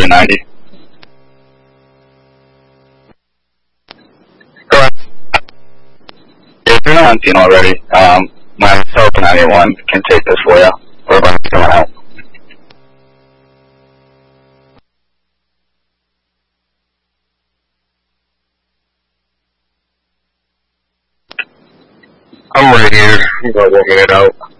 290. Correct. If you're not on scene already, myself and anyone can take this for you, or if I'm someone else. I'm right here. I'm about 1 minute out.